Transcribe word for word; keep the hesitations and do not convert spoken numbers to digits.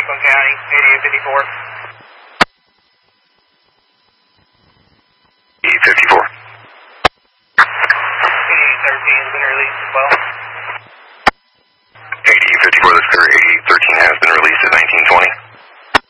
Franklin County, eighty-eight fifty-four. E fifty-four. eighty-eight thirteen has been released as well.